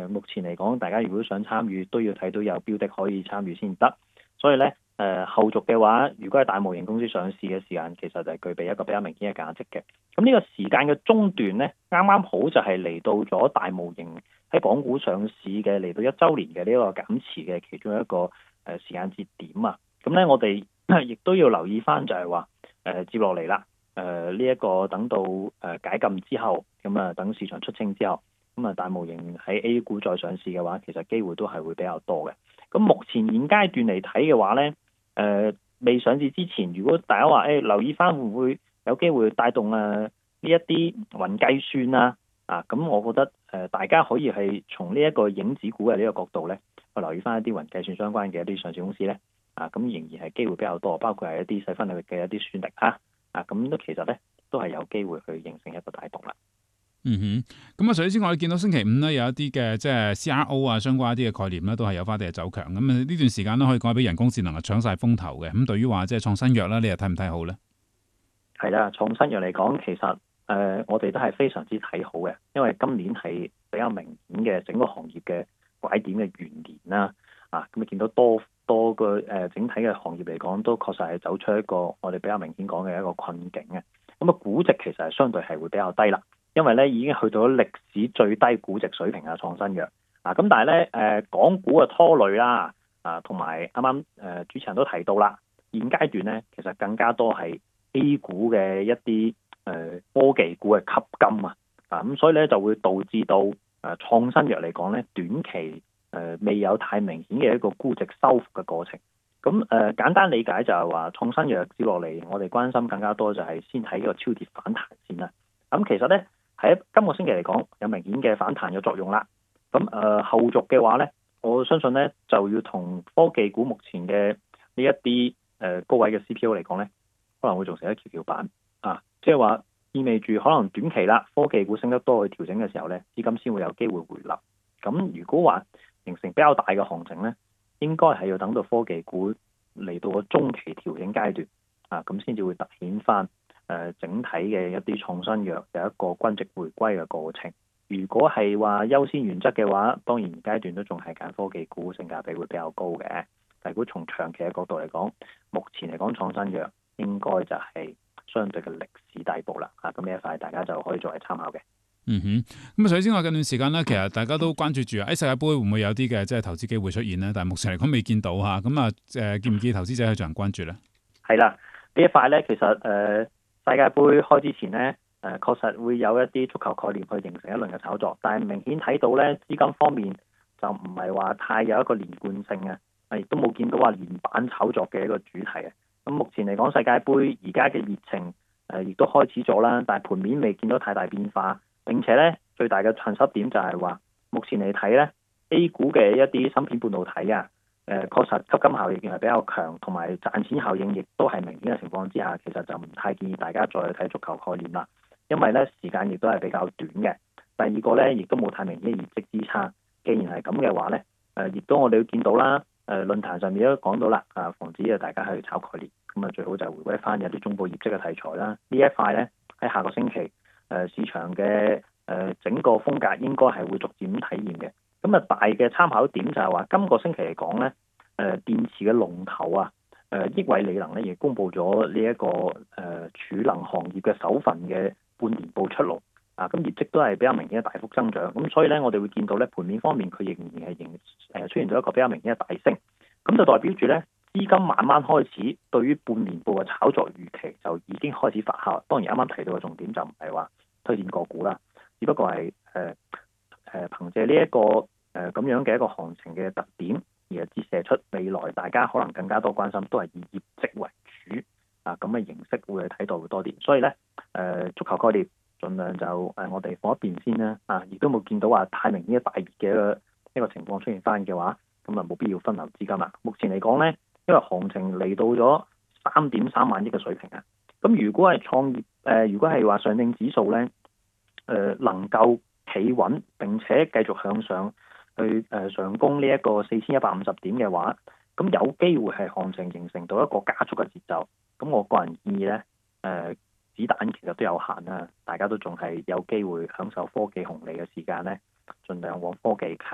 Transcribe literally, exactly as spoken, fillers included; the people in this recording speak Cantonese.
呃、目前嚟講，大家如果想參與，都要睇到有標的可以參與先得。所以咧，誒、呃、後續嘅話，如果係大模型公司上市嘅時間，其實就係具備一個比較明顯嘅價值嘅。咁呢個時間嘅中段咧，啱啱好就係嚟到咗大模型喺港股上市嘅嚟到一週年嘅呢個減持嘅其中一個誒時間節點啊。咁咧，我哋亦都要留意翻就係話誒接落嚟啦，誒呢一個等到誒解禁之後，咁啊等市場出清之後，咁啊大模型喺 A 股再上市嘅話，其實機會都係會比較多嘅。咁目前現階段嚟睇嘅話咧，誒、呃、未上市之前，如果大家話誒、欸、留意翻會唔會有機會帶動誒呢一啲雲計算啦，啊咁我覺得誒、呃、大家可以係從呢一個影子股嘅呢個角度咧，去留意翻一啲雲計算相關嘅一啲上市公司咧，啊咁仍然係機會比較多，包括係一啲細分領域嘅一啲算力嚇，啊咁都其實咧都係有機會去形成一個帶動啦。 嗯哼，咁啊，除此之外，你見到星期五咧有一啲嘅即係 C R O 啊相關一啲嘅概念咧，都係有翻啲嘅走強。咁啊呢段時間咧可以講俾人工智能啊搶晒風頭嘅。咁對於話即係創新藥啦，你又睇唔睇好咧？ 係啦，創新藥嚟講，其實誒、呃、我哋都係非常之睇好嘅，因為今年係比較明顯嘅整個行業嘅拐點嘅元年啦。啊，咁你見到多多個誒、呃、整體嘅行業嚟講，都確實係走出一個我哋比較明顯講嘅一個困境嘅。咁啊，估值其實係相對係會比較低啦。因為咧已經去到咗歷史最低估值水平啊，創新藥啊，咁但係咧誒港股嘅拖累啦，啊同埋啱啱誒主持人都提到啦，現階段咧其實更加多係 A 股嘅一啲誒、呃、科技股嘅吸金啊，啊咁所以咧就會導致到誒、呃、創新藥嚟講咧短期誒、呃、未有太明顯嘅一個估值收復嘅過程。咁誒、呃、簡單理解就係話創新藥接落嚟，我哋關心更加多就係先睇呢個超跌反彈先啦。咁、啊、其實咧。喺今個星期嚟講，有明顯嘅反彈嘅作用啦。咁誒、呃、後續嘅話咧，我相信咧就要同科技股目前嘅呢一啲誒、呃、高位嘅 C P O 嚟講咧，可能會造成一蹺蹺板啊。即係話意味住可能短期啦，科技股升得多去調整嘅時候咧，資金先會有機會回流。咁如果話形成比較大嘅行情咧，應該係要等到科技股嚟到個中期調整階段啊，咁先至會突顯翻。誒、呃、整體嘅一啲創新藥有一個均值回歸嘅過程。如果係話優先原則嘅話，當然階段都仲係揀科技股，性價比會比較高嘅。但如果從長期嘅角度嚟講，目前嚟講創新藥應該就係相對嘅歷史底部啦。嚇、啊，咁呢一塊大家就可以作為參考嘅。 嗯哼，咁啊，除此之外近段時間咧，其實大家都關注住啊，喺世界盃會唔會有啲嘅即係投資機會出現呢？但係目前嚟講未見到嚇。咁啊誒，建唔建議投資者去進行關注咧？係啦，呢一塊咧其實誒。呃世界盃開之前呢，誒、呃、確實會有一啲足球概念去形成一輪嘅炒作，但係明顯睇到呢資金方面就唔係話太有一個連貫性啊，亦都冇見到話連板炒作嘅一個主題啊。咁目前嚟講，世界盃而家嘅熱情誒亦、呃、都開始咗啦，但係盤面未見到太大變化。並且呢，最大嘅困失點就係話，目前嚟睇呢 A 股嘅一啲芯片半導體啊。誒、呃、確實吸金效應係比較強，同埋賺錢效應亦都係明顯嘅情況之下，其實就唔太建議大家再去睇足球概念啦，因為咧時間亦都係比較短嘅。第二個咧，亦都冇太明顯嘅業績支撐。既然係咁嘅話咧，誒、呃、亦都我哋都見到啦，誒、呃、論壇上面都講到啦，啊防止啊大家去炒概念，咁啊最好就回歸翻有啲中部業績嘅題材啦。呢一塊咧喺下個星期誒、呃、市場嘅誒、呃、整個風格應該係會逐漸體驗嘅。咁啊，大嘅參考點就係話，今個星期嚟講咧，誒、呃、電池嘅龍頭啊，誒、呃、億偉理能咧，亦公布咗呢一個誒、呃、儲能行業嘅首份嘅半年報出爐，啊，咁業績都係比較明顯嘅大幅增長，咁所以咧，我哋會見到咧，盤面方面佢仍然係仍誒出現咗一個比較明顯嘅大升，咁就代表住咧，資金慢慢開始對於半年報嘅炒作預期就已經開始發酵。當然啱啱提到嘅重點就唔係話推薦個股啦，只不過係誒誒憑借呢、這、一個。誒咁、呃、樣嘅一個行情嘅特點，而係折射出未來大家可能更加多關心，都係以業績為主啊，咁嘅形式會去睇到會多啲。所以咧，誒、呃、足球概念盡量就誒、呃、我哋放一邊先啦，啊，亦都冇見到話太明顯嘅大熱嘅一個一個情況出現翻嘅話，咁啊冇必要分流資金啦。目前嚟講咧，因為行情嚟到咗三點三萬億嘅水平啊，咁如果係創業誒、呃，如果係話上證指數咧，誒、呃、能夠企穩並且繼續向上。去誒上攻呢一個四千一百五十點嘅話，咁有機會係行情形成到一個加速嘅節奏。咁我個人建議咧，誒、呃、子彈其實都有限啦，大家都仲係有機會享受科技紅利嘅時間咧，盡量往科技